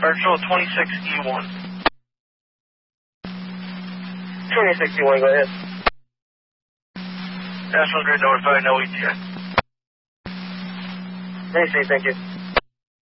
Patrol 26E1. 26E1, go ahead. National Grid notified, no ETA. Thank you.